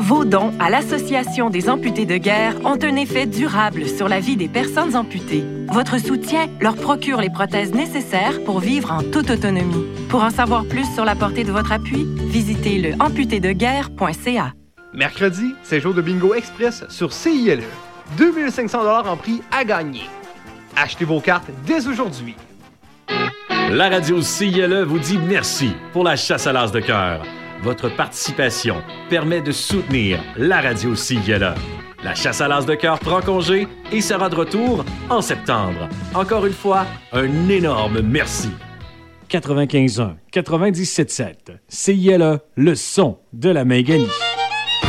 Vos dons à l'Association des amputés de guerre ont un effet durable sur la vie des personnes amputées. Votre soutien leur procure les prothèses nécessaires pour vivre en toute autonomie. Pour en savoir plus sur la portée de votre appui, visitez le amputédeguerre.ca. Mercredi, c'est jour de bingo express sur CILE. 2500 $ en prix à gagner. Achetez vos cartes dès aujourd'hui. La radio CILE vous dit merci pour la chasse à l'as de cœur. Votre participation permet de soutenir la radio CILE. La chasse à l'as de cœur prend congé et sera de retour en septembre. Encore une fois, un énorme merci. 95.1, 97.7, CILE, le son de la Maiganie.